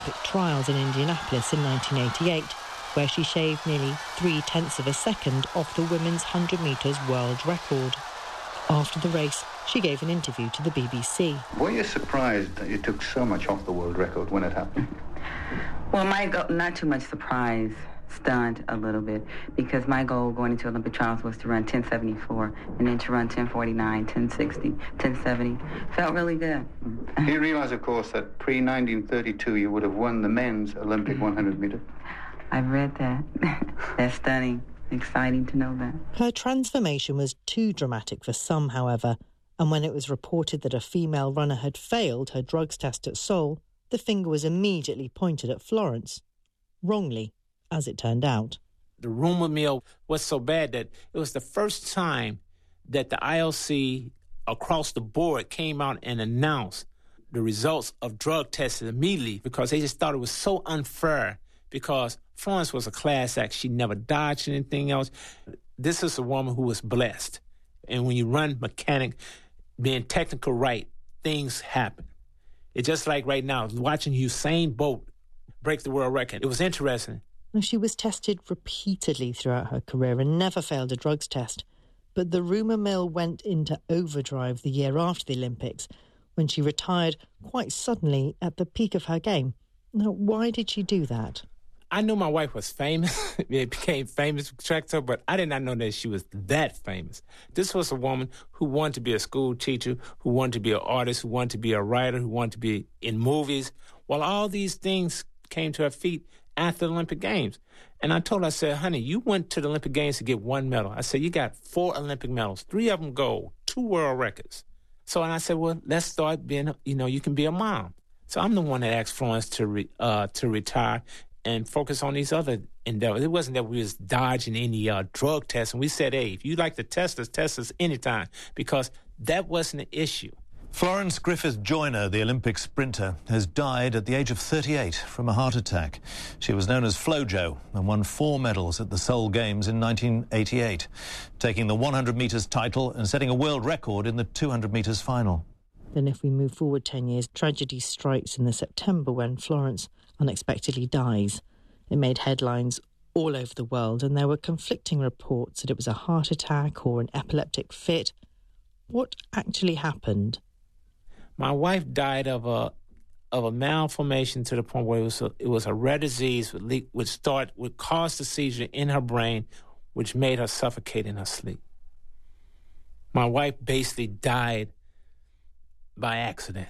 trials in Indianapolis in 1988, where she shaved nearly 0.3 of a second off the women's 100 metres world record. After the race, she gave an interview to the BBC. Were you surprised that you took so much off the world record when it happened? Well, my goal, not too much surprise, stunned a little bit, because my goal going into Olympic trials was to run 10:74 and then to run 10:49, 10:60, 10:70. Felt really good. Do you realize, of course, that pre-1932 you would have won the men's Olympic 100 meter? I've read that. That's stunning. Exciting to know that. Her transformation was too dramatic for some, however, and when it was reported that a female runner had failed her drugs test at Seoul, the finger was immediately pointed at Florence. Wrongly, as it turned out. The rumor mill was so bad that it was the first time that the IOC across the board came out and announced the results of drug tests immediately, because they just thought it was so unfair, because Florence was a class act. She never dodged anything else. This is a woman who was blessed. And when you run mechanic, being technical right, things happen. It's just like right now, watching Usain Bolt break the world record. It was interesting. She was tested repeatedly throughout her career and never failed a drugs test. But the rumour mill went into overdrive the year after the Olympics, when she retired quite suddenly at the peak of her game. Now, why did she do that? I knew my wife was famous. It became famous track to her, but I did not know that she was that famous. This was a woman who wanted to be a school teacher, who wanted to be an artist, who wanted to be a writer, who wanted to be in movies. Well, all these things came to her feet after the Olympic Games. And I told her, I said, honey, you went to the Olympic Games to get one medal. I said, you got 4 Olympic medals, 3 of them gold, 2 world records. So, and I said, well, let's start being, you can be a mom. So I'm the one that asked Florence to retire and focus on these other endeavors. It wasn't that we was dodging any drug tests. And we said, hey, if you like to test us anytime, because that wasn't an issue. Florence Griffith Joyner, the Olympic sprinter, has died at the age of 38 from a heart attack. She was known as Flojo and won 4 medals at the Seoul Games in 1988, taking the 100 metres title and setting a world record in the 200 metres final. Then if we move forward 10 years, tragedy strikes in the September when Florence unexpectedly dies. It made headlines all over the world, and there were conflicting reports that it was a heart attack or an epileptic fit. What actually happened? My wife died of a malformation to the point where it was a rare disease would cause the seizure in her brain, which made her suffocate in her sleep. My wife basically died by accident.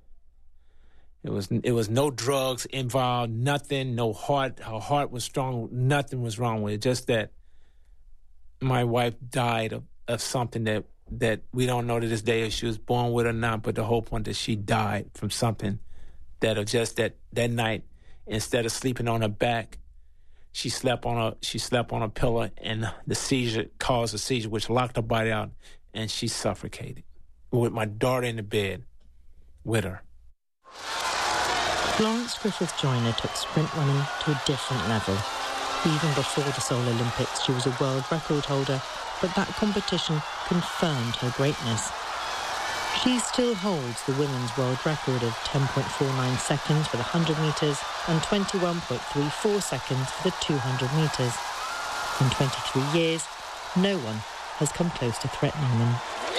It was no drugs involved, nothing, no heart. Her heart was strong, nothing was wrong with it. Just that my wife died of something that we don't know to this day if she was born with or not, but the whole point that she died from something that night, instead of sleeping on her back, she slept on a pillow, and the seizure caused a seizure which locked her body out, and she suffocated with my daughter in the bed with her. Florence Griffith Joyner took sprint running to a different level. Even before the Seoul Olympics, she was a world record holder, but that competition confirmed her greatness. She still holds the women's world record of 10.49 seconds for the 100 metres and 21.34 seconds for the 200 metres. In 23 years, no one has come close to threatening them.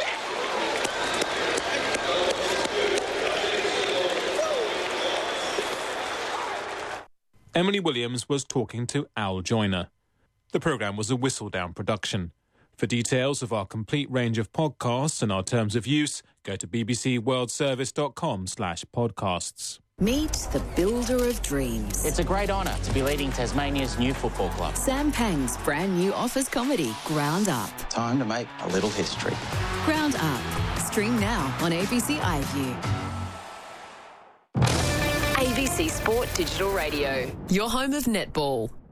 Emily Williams was talking to Al Joyner. The programme was a Whistledown production. For details of our complete range of podcasts and our terms of use, go to bbcworldservice.com/podcasts. Meet the builder of dreams. It's a great honour to be leading Tasmania's new football club. Sam Pang's brand new office comedy, Ground Up. Time to make a little history. Ground Up. Stream now on ABC iView. ABC Sport Digital Radio, your home of netball.